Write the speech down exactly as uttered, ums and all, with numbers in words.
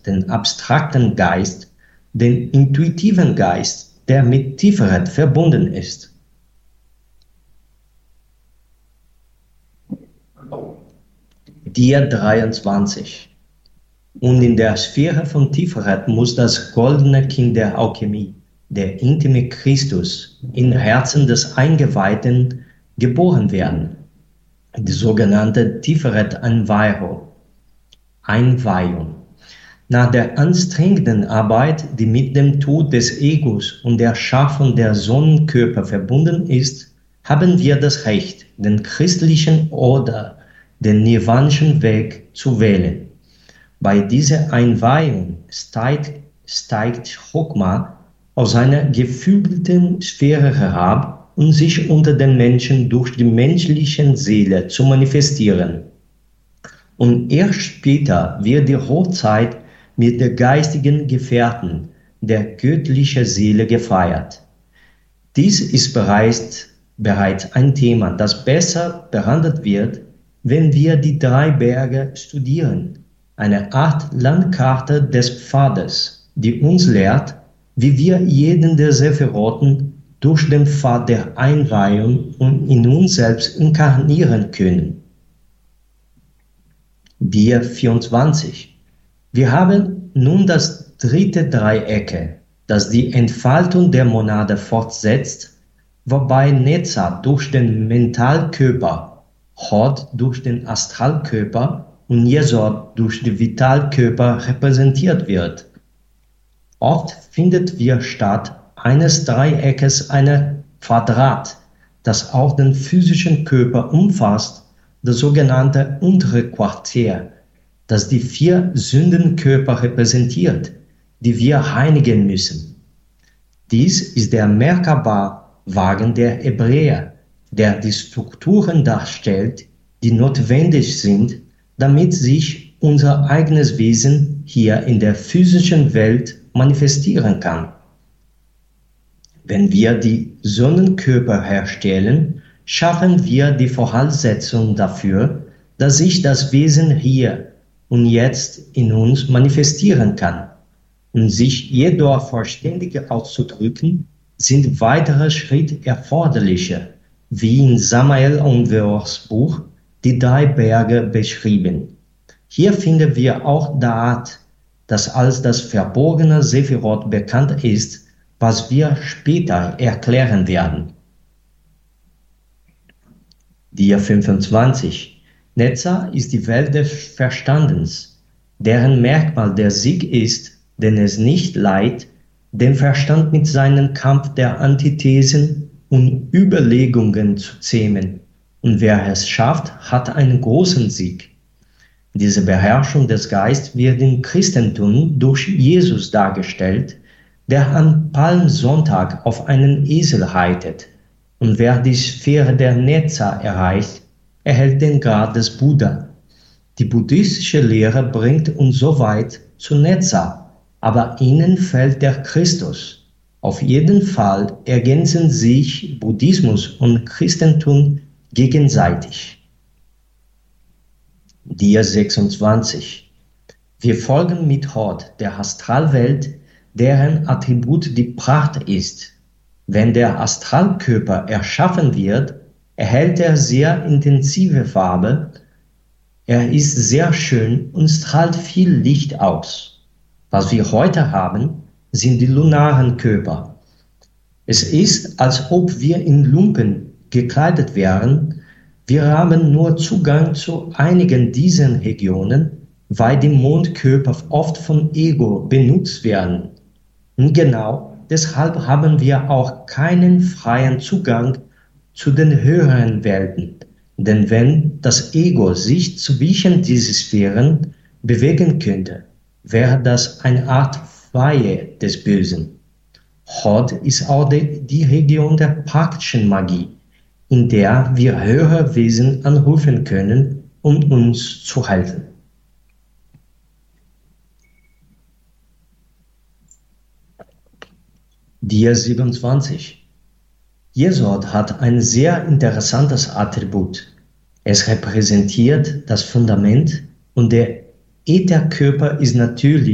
den abstrakten Geist, den intuitiven Geist, der mit Tiferet verbunden ist. Dia dreiundzwanzig. Und in der Sphäre von Tiferet muss das goldene Kind der Alchemie, der intime Christus, im Herzen des Eingeweihten geboren werden. Die sogenannte Tiferet-Einweihung. Einweihung. Nach der anstrengenden Arbeit, die mit dem Tod des Egos und der Schaffung der Sonnenkörper verbunden ist, haben wir das Recht, den christlichen oder den nirvanischen Weg zu wählen. Bei dieser Einweihung steigt, steigt Chokma aus einer gefühlten Sphäre herab, um sich unter den Menschen durch die menschliche Seele zu manifestieren. Und erst später wird die Hochzeit mit der geistigen Gefährten der göttlichen Seele gefeiert. Dies ist bereits, bereits ein Thema, das besser behandelt wird, wenn wir die drei Berge studieren, eine Art Landkarte des Pfades, die uns lehrt, wie wir jeden der Sephiroten durch den Pfad der Einweihung und in uns selbst inkarnieren können. Dia vierundzwanzig. Wir haben nun das dritte Dreiecke, das die Entfaltung der Monade fortsetzt, wobei Netza durch den Mentalkörper, Hod durch den Astralkörper und Jesod durch den Vitalkörper repräsentiert wird. Oft findet wir statt eines Dreieckes ein Quadrat, das auch den physischen Körper umfasst, das sogenannte untere Quartier, das die vier Sündenkörper repräsentiert, die wir reinigen müssen. Dies ist der Merkaba-Wagen der Hebräer, der die Strukturen darstellt, die notwendig sind, damit sich unser eigenes Wesen hier in der physischen Welt manifestieren kann. Wenn wir die Sonnenkörper herstellen, schaffen wir die Voraussetzung dafür, dass sich das Wesen hier und jetzt in uns manifestieren kann. Um sich jedoch vollständig auszudrücken, sind weitere Schritte erforderlicher, wie in Samael Onweors Buch Die drei Berge beschrieben. Hier finden wir auch Da'at, das als das verborgene Sephiroth bekannt ist, was wir später erklären werden. Dia fünfundzwanzig. Netza ist die Welt des Verstandens, deren Merkmal der Sieg ist, den es nicht leiht, den Verstand mit seinem Kampf der Antithesen und Überlegungen zu zähmen. Und wer es schafft, hat einen großen Sieg. Diese Beherrschung des Geistes wird im Christentum durch Jesus dargestellt, der am Palmsonntag auf einen Esel reitet. Und wer die Sphäre der Netza erreicht, erhält den Grad des Buddha. Die buddhistische Lehre bringt uns so weit zu Netza, aber ihnen fehlt der Christus. Auf jeden Fall ergänzen sich Buddhismus und Christentum gegenseitig. Dia sechsundzwanzig. Wir folgen mit Hod der Astralwelt, deren Attribut die Pracht ist. Wenn der Astralkörper erschaffen wird, erhält er sehr intensive Farbe, er ist sehr schön und strahlt viel Licht aus. Was wir heute haben, sind die lunaren Körper. Es ist, als ob wir in Lumpen gekleidet wären. Wir haben nur Zugang zu einigen dieser Regionen, weil die Mondkörper oft vom Ego benutzt werden. Und genau deshalb haben wir auch keinen freien Zugang zu den höheren Welten. Denn wenn das Ego sich zwischen diese Sphären bewegen könnte, wäre das eine Art Weihe des Bösen. Hod ist auch die, die Region der praktischen Magie, in der wir höhere Wesen anrufen können, um uns zu helfen. Dia siebenundzwanzig. Jesod hat ein sehr interessantes Attribut. Es repräsentiert das Fundament und der Ätherkörper ist natürlich